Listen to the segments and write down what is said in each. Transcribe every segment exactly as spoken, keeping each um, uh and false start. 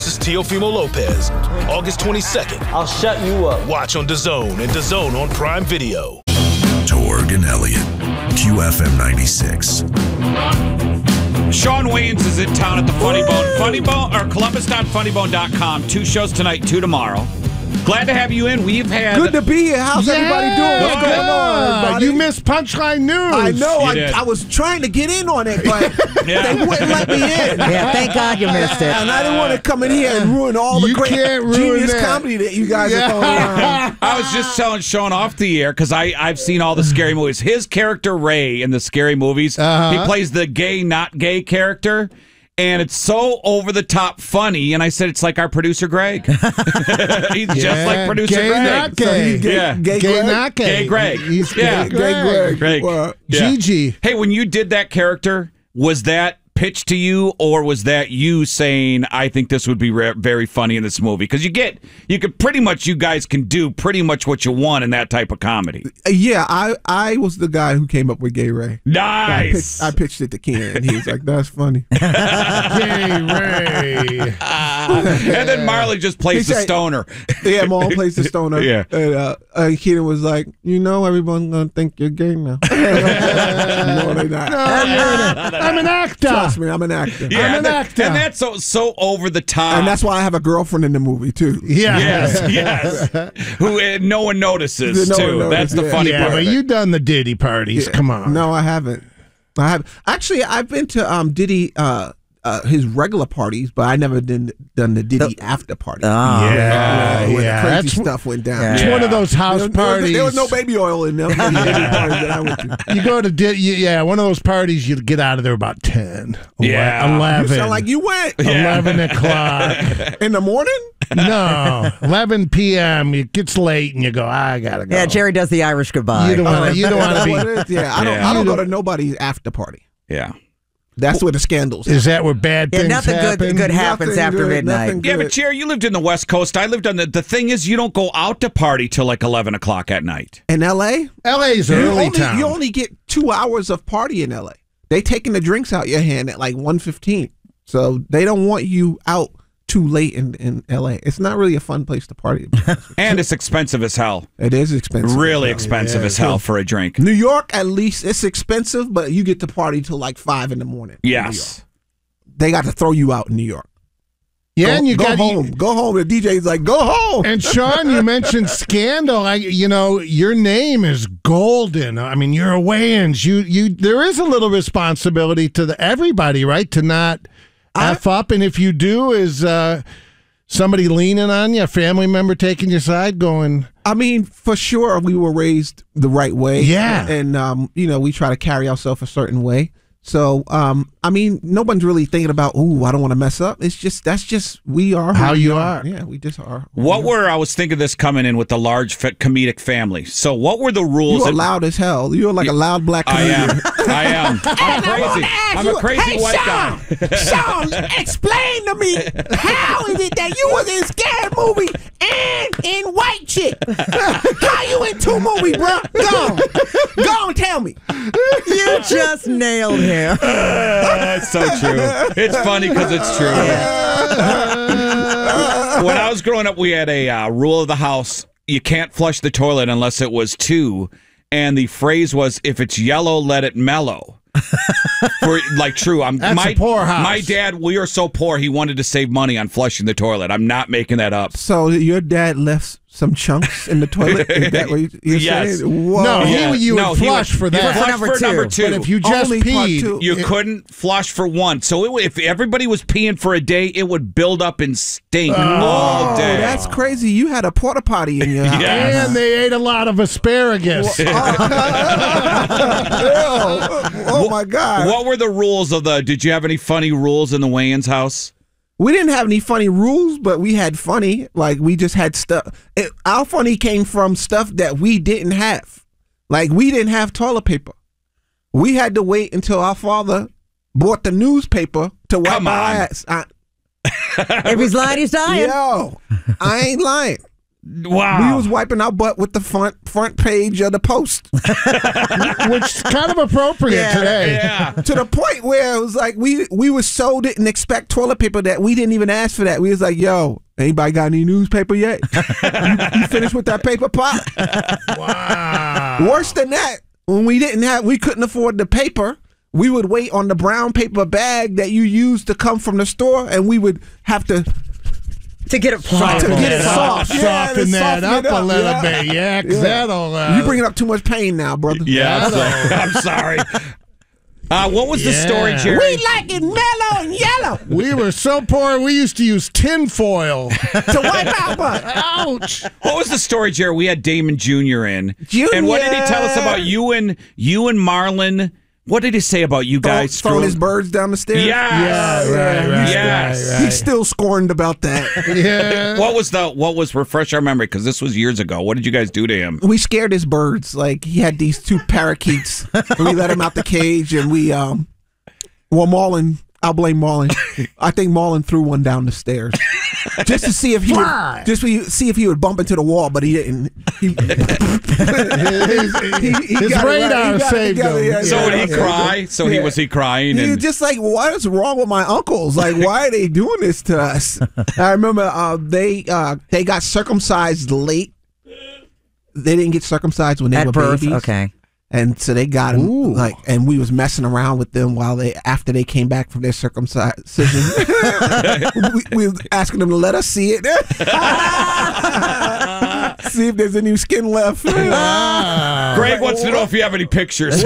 This is Teofimo Lopez, August twenty-second. I'll shut you up. Watch on DAZN and DAZN on Prime Video. Torg and Elliott, Q F M ninety-six. Shawn Wayans is in town at the Funny Bone. Funny Bone or Columbus dot funny bone dot com. Two shows tonight, two tomorrow. Glad to have you in. We've had good to be here. How's yeah, everybody doing? What's going on, everybody? You missed Punchline News. I know. I, did. I was trying to get in on it, but Yeah. they wouldn't let me in. Yeah, thank God you missed it. And I didn't want to come in here and ruin all the You great can't ruin genius that. comedy that you guys Yeah. are throwing around. I was just telling Sean off the air because I I've seen all the scary movies. His character Ray in the scary movies, Uh-huh. he plays the gay not gay character. And it's so over the top funny, and I said it's like our producer Greg. He's Yeah. just like producer Gay, Greg. not gay. So he's gay, Yeah. gay, Gay, Greg? not gay. Gay Greg. He's Yeah. gay Gay Greg. Greg. Well, Yeah. Gigi. Hey, when you did that character, was that pitched to you, or was that you saying, "I think this would be re- very funny in this movie"? Because you get, you could pretty much, you guys can do pretty much what you want in that type of comedy. yeah, I, I was the guy who came up with Gay Ray. I Nice. pitched, I pitched it to Ken, and he was like, "That's funny." Gay Ray. And then Marley just plays He the said- stoner. Yeah, Mom plays the stoner. Yeah. And uh, uh, Kenan was like, you know, everyone's going to think you're gay now. No, they're not. No, you're an, I'm an actor. Trust me, I'm an actor. Yeah, I'm an and that- actor. and that's so so over the top. And that's why I have a girlfriend in the movie, too. Yeah. yes, yes. Who uh, no one notices No one too. notices, That's the yeah. funny Yeah, part. but of it. you done the Diddy parties. Yeah. Come on. No, I haven't. I have Actually, I've been to um, Diddy, uh, uh, his regular parties, but I never did done the Diddy after party. Oh. Yeah, Yeah, where yeah. the crazy That's, stuff went down. Yeah. it's one of those house There was, there was- parties. there was no baby oil in them. Diddy parties that I went to. You go to Diddy, yeah, one of those parties. You get out of there about ten. Yeah. You eleven. sound like you went eleven o'clock. in the morning. No, eleven p.m. It gets late, and you go. I gotta go. Yeah, Jerry does the Irish goodbye. You don't want to. You don't Is want that to what be. it is? Yeah, I don't. Yeah. I don't You go don't- to nobody's after party. yeah. That's where the scandals. Is that where bad Yeah, things nothing good- happen? good happens Nothing after good, midnight. nothing Yeah, good. but Jerry, you lived in the West Coast. I lived on the. The thing is, you don't go out to party till like eleven o'clock at night. In L A, L A's you early only, town. you only get two hours of party in L A. They taking the drinks out your hand at like one fifteen. So they don't want you out too late in, in L A. It's not really a fun place to party. And it's expensive as hell. It is expensive. Really expensive Yeah, as hell for a drink. New York, at least, it's expensive, but you get to party till like five in the morning. in New Yes. York. They got to throw you out in New York. yeah, go, and you go got home. Go home. The D J's like, go home. And Sean, you mentioned scandal. I, you know, your name is golden. I mean, you're a Wayans. You, you. There is a little responsibility to the, everybody, right, to not I- f up. And if you do, is uh, somebody leaning on you, a family member taking your side, going, I mean, for sure, we were raised the right way. Yeah. And, um, you know, we try to carry ourselves a certain way. So, um, I mean, no one's really thinking about, ooh, I don't want to mess up. It's just, that's just, we are who How we you are. Yeah, we just are. who What we are. were I was thinking this coming in with the large fa- comedic family. So what were the rules? You are that- loud as hell. You're like a loud black I comedian. am. I am. I'm crazy. I'm a crazy white guy. Sean, explain to me, how is it that you was in Scary Movie and in White Chick? How you in two movies, bro? Go on. Go on, tell me. You just nailed him. That's so true. It's funny because it's true. When I was growing up, we had a uh, rule of the house: you can't flush the toilet unless it was two, and the phrase was, "If it's yellow, let it mellow." For like true, I'm That's my a poor house. my dad. We are so poor, he wanted to save money on flushing the toilet. I'm not making that up. So your dad left some chunks in the toilet? Is that what you- you're Yes. saying? Whoa. no, he, Yeah. you No, would he flush would- for you that. would flush number for two. number two. But if you just Only part peed, two. You it- couldn't flush for one. So it, if everybody was peeing for a day, it would build up and stink all Oh, day. that's crazy. You had a porta potty in your house. Yeah. and they ate a lot of asparagus. Ew. Oh, my God. What were the rules of the? Did you have any funny rules in the Wayans house? We didn't have any funny rules, but we had funny. Like, we just had stuff. It, our funny came from stuff that we didn't have. Like, we didn't have toilet paper. We had to wait until our father bought the newspaper to wipe Come our on. ass. I, If he's lying, he's dying. yo, I ain't lying. Wow. We was wiping our butt with the front front page of the Post. Which is kind of appropriate Yeah. today. Yeah. To the point where it was like we we were so didn't expect toilet paper that we didn't even ask for that. We was like, yo, anybody got any newspaper yet? you, you finished with that paper, Pop? Wow. Worse than that, when we didn't have, we couldn't afford the paper. We would wait on the brown paper bag that you used to come from the store, and we would have to To get it pliable. to get it soft. Soften Yeah, to that soften up, it a up. little Yeah. bit. Yeah, 'cause Yeah. that'll. Uh, You bringing up too much pain now, brother. Yeah, I'm sorry. I'm sorry. Uh, what was the Yeah. story, Jerry? We like it mellow and yellow we were so poor, we used to use tin foil. to wipe our butt. Ouch. What was the story, Jerry? We had Damon Junior in. Junior! And what did he tell us about you and you and Marlon? What did he say about you guys? Throwing his screwing- birds down the stairs. Yes. Yeah, right, right, Yes. right, right. He's still scorned about that. Yeah. What was the what was refresh our memory? Because this was years ago. What did you guys do to him? We scared his birds. Like he had these two parakeets. And we let him out the cage, and we um, well, Marlon. I'll blame Marlon. I think Marlon threw one down the stairs just to see if he Fly. would, just to see if he would bump into the wall, but he didn't. He, his he- he his got it right. radar He got it saved together. him. Yeah, So yeah, would he yeah. cry? So he Yeah. was he crying? He was And just like, what is wrong with my uncles? Like, why are they doing this to us? I remember uh, they uh, they got circumcised late. They didn't get circumcised when they At were birth, babies. okay. And so they got him Ooh. like, and we was messing around with them while they after they came back from their circumcision. we, we was asking them to let us see it, see if there's any skin left. Greg wants to know if you have any pictures.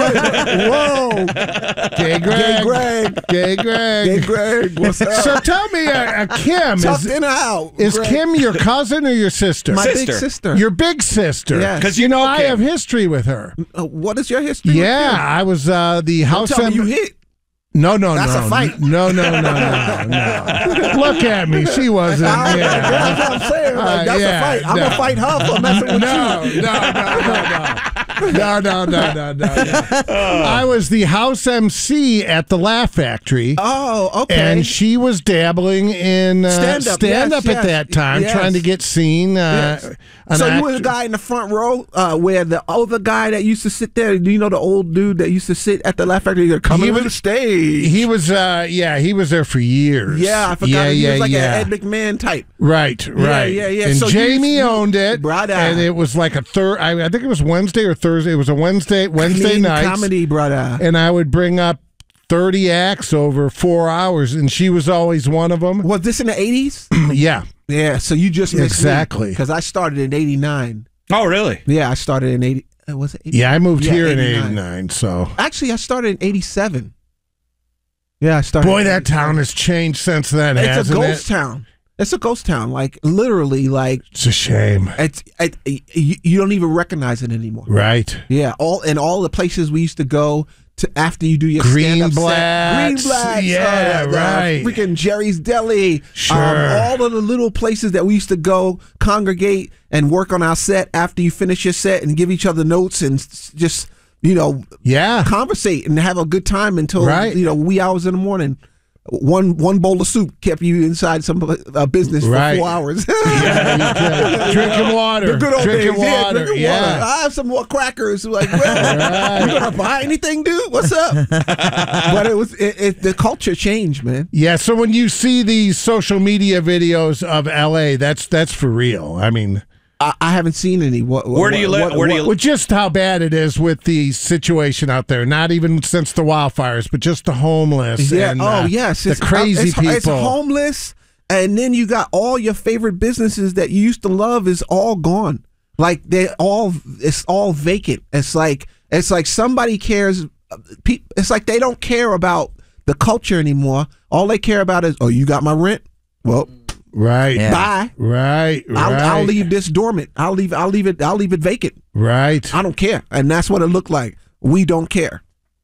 Whoa, Gay Greg. Gay Greg, Gay Greg. Gay Greg, what's up? So tell me, uh, uh, Kim, Tucked is, in or out? is Greg. Kim your cousin or your sister? my Sister. big sister? Your big sister. Yes. 'Cause you you know, know I Kim. have history with her. Uh, what is your history? with Yeah, Kim? I was uh, the Don't house. tell me em- you hit. No, no, That's no. a fight. No, no, no, no, no. Look at me. She wasn't. I- Yeah. That's what I'm saying. Like, Uh, that's yeah, a fight. I'm no. gonna fight her for messing with No, you. no, no, no, no. No, no, no, no, no, no. I was the house M C at the Laugh Factory. Oh, okay. And she was dabbling in uh, Stand-up, stand-up yes, at yes, that time, yes. trying to get seen. Uh, Yes. an So you act- were the guy in the front row uh, where the other guy that used to sit there. Do you know the old dude that used to sit at the Laugh Factory? You're coming He to was- the stage. He was, uh, yeah, he was there for years. yeah, I forgot. Yeah, he yeah, was like yeah. an Ed McMahon type. Right, right. yeah, yeah. And So you- Jamie you- owned it, Brother. and it was like a third. I, I think it was Wednesday or Thursday. It was a Wednesday, Wednesday Clean night, comedy, brother. and I would bring up thirty acts over four hours, and she was always one of them. Was this in the eighties? Yeah, Yeah. So you just missed Exactly. because I started in eighty-nine. Oh, really? Yeah, I started in eighty. Uh, was it? eighty? yeah. I moved Yeah, here in eighty-nine. eighty-nine, so Actually, I started in eighty-seven. Yeah, I started. boy, in that eighty-seven. town has changed since then, It's a hasn't ghost it? town. It's a ghost town. Like literally, like It's a shame, it's it, you, you don't even recognize it anymore. right? Yeah, all and all the places we used to go to after you do your Green stand-up set. Blacks. Green Blacks, Yeah, uh, the right. Freaking Jerry's Deli, Sure. um, all of the little places that we used to go congregate and work on our set after you finish your set and give each other notes and s- just you know Yeah, conversate and have a good time until Right. you know wee hours in the morning. One one bowl of soup kept you inside some uh, business for Right. four hours. yeah. you did. Drinking water, The good old drinking days, yeah, water, drinking yeah. water. I have some more crackers. Like, well, you gonna buy anything, dude? What's up? But it was it, it, the culture changed, man. Yeah, so when you see these social media videos of L A, that's that's for real. I mean, I, I haven't seen any. What, Where do you what- live? what- Where do what- you well, just how bad it is with the situation out there. Not even since the wildfires, but just the homeless. Yeah. and, oh, uh, yes. the It's, crazy it's, people. It's homeless, and then you got all your favorite businesses that you used to love is all gone. Like they all, it's all vacant. It's like it's like somebody cares. pe- It's like they don't care about the culture anymore. All they care about is, oh, you got my rent. Well, Right, Yeah. bye. right, right. I'll, I'll leave this dormant. I'll leave. I'll leave it. I'll leave it vacant. Right. I don't care, and that's what it looked like. We don't care.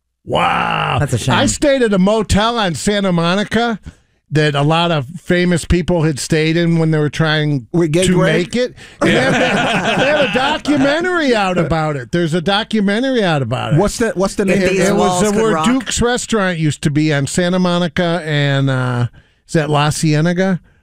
Wow, That's a shame. I stayed at a motel on Santa Monica that a lot of famous people had stayed in when they were trying With Gay to Greg? make it. And they, have, they have a documentary out about it. There's a documentary out about it. What's the What's the If name? It, these it walls was uh, could where rock. Duke's restaurant used to be on Santa Monica and uh, is that La Cienega?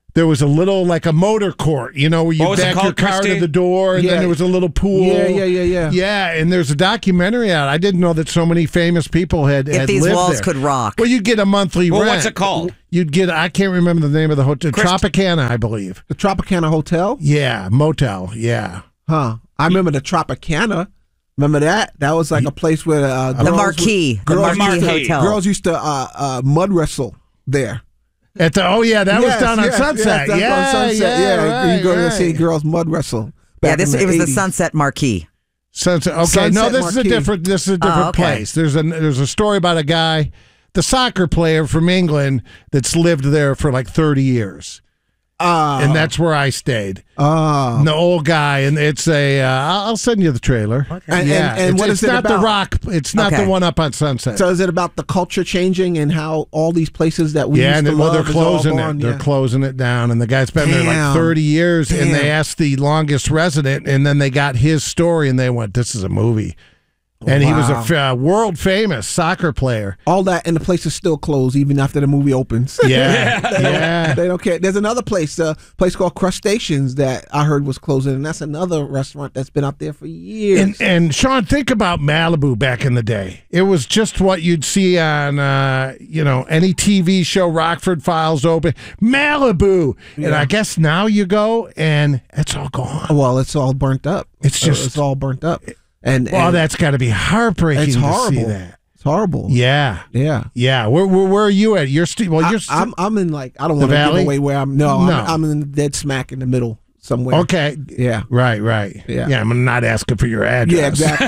there was a little, like a motor court, you know, where you What was it back called, your car Christy? to the door, and Yeah. then there was a little pool. Yeah, yeah, yeah, yeah. Yeah, and there's a documentary out. I didn't know that so many famous people had, If had these lived walls there. could rock. Well, you'd get a monthly Well, rent. what's it called? You'd get, I can't remember the name of the hotel. Christ- Tropicana, I believe. The Tropicana Hotel? Yeah, motel, yeah. Huh. I remember the Tropicana. Remember that? That was like a place where uh, The girls Marquee. would- The girls Marquee used to- Hotel. Girls used to uh, uh, mud wrestle there. At the, oh, yeah, that Yes, was down on yes, Sunset. yes, that's yeah, on Sunset. yeah, Yeah, right, you go to right. see girls mud wrestle. Yeah, back this in the it was the eighties. Sunset Marquee. Sunset. Okay, Sunset no, this is a Marquee. different. This is a different Oh, okay. place. There's a there's a story about a guy, the soccer player from England, that's lived there for like thirty years, Uh, and that's where I stayed. uh, The old guy, and it's a. Uh, I'll I'll send you the trailer. Okay. And- yeah, and- and it's, what it's is it not the about? Rock. It's not Okay. the one up on Sunset. so is it about the culture changing and how all these places that we yeah, used and to then, well, love they're is all closing it. gone? They're Yeah. closing it down, and the guy's been there like Damn. thirty years, and they Damn. asked the longest resident, and then they got his story, and they went, "This is a movie." And he was a Wow. f- uh, world famous soccer player. All that, and the place is still closed even after the movie opens. Yeah, yeah. They don't care. There's another place, a place called Crustaceans that I heard was closing, and that's another restaurant that's been out there for years. And, and Sean, think about Malibu back in the day. It was just what you'd see on, uh, you know, any T V show. Rockford Files open, Malibu, and Yeah. I guess now you go and it's all gone. well, it's all burnt up. It's Uh, just- it's all burnt up, and, Well, and that's got to be heartbreaking it's to horrible. see that. It's horrible. Yeah, yeah. yeah. Where, where, where are you at? You're still. Well, I, you're. St- I'm I'm in like I don't The want to give valley? away where I'm. No, No. I'm, I'm in dead smack in the middle somewhere. okay. Yeah. Right. Right. Yeah. Yeah. I'm not asking for your address. Yeah, exactly.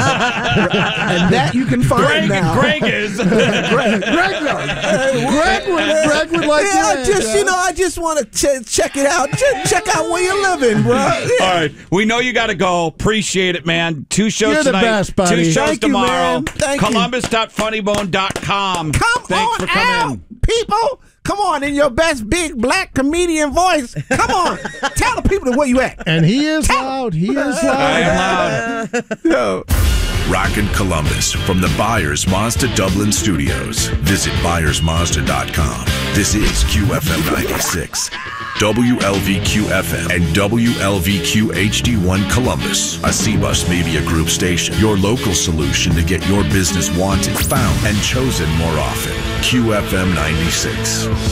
And that you can find Greg, now. Greg is. Greg, Greg, knows. Greg would. Greg would like. Yeah, I your just address. you know I just want to ch- check it out. Ch- check out where you're living, bro. Yeah. All right, we know you got to go. Appreciate it, man. Two shows You're the tonight. best, buddy. Two shows Thank you, tomorrow. man. Thank you. Columbus dot funnybone dot com. Come Thanks on for coming out, in. people. Come on, in your best big black comedian voice. Come on, tell the people where you at. And he is loud. He is I loud. am loud. Yo. Rockin' Columbus from the Byers Mazda Dublin Studios. Visit Byers Mazda dot com. This is Q F M ninety-six, W L V Q F M, and W L V Q H D one Columbus. A C-Bus Media Group station. Your local solution to get your business wanted, found, and chosen more often. Q F M ninety-six.